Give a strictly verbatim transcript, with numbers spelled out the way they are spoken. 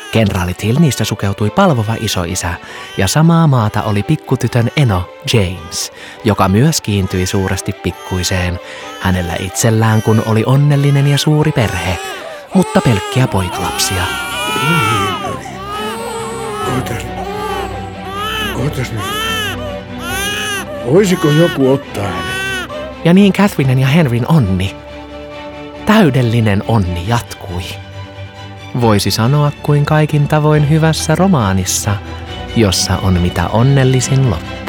Kenraali Tilniistä sukeutui palvova isoisä, ja samaa maata oli pikkutytön eno James, joka myös kiintyi suuresti pikkuiseen, hänellä itsellään kun oli onnellinen ja suuri perhe, mutta pelkkiä poikalapsia. Ootas, ootas nyt. Voisiko joku ottaa hänet? Ja niin Catherinen ja Henryn onni, täydellinen onni jatkui. Voisi sanoa kuin kaikin tavoin hyvässä romaanissa, jossa on mitä onnellisin loppu.